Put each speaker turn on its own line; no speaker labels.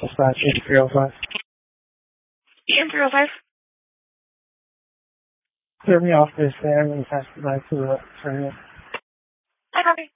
Dispatch 8305.
EM 305.
Clear me off this there and pass it back to the trainer.
I copy.